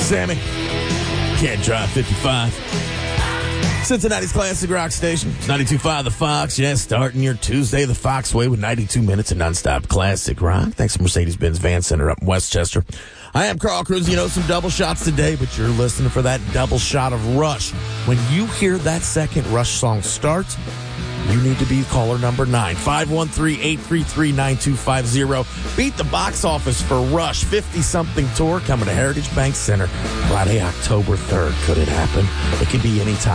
Sammy. Can't drive 55. Cincinnati's classic rock station. It's 92.5 The Fox. Yes, starting your Tuesday the Fox way with 92 minutes of nonstop classic rock. Thanks to Mercedes-Benz Van Center up in Westchester. I am Carl Cruz. You know, some double shots today, but you're listening for that double shot of Rush. When you hear that second Rush song start, you need to be caller number 9. 513-833-9250. Beat the box office for Rush 50-something tour coming to Heritage Bank Center Friday, October 3rd. Could it happen? It could be anytime.